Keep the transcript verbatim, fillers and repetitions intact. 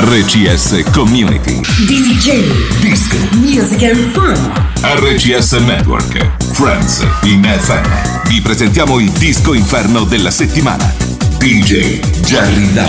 R C S Community. D J. Disco. Music and Fun. R C S Network. Friends in F M. Vi presentiamo il disco inferno della settimana. D J Jerry Dub.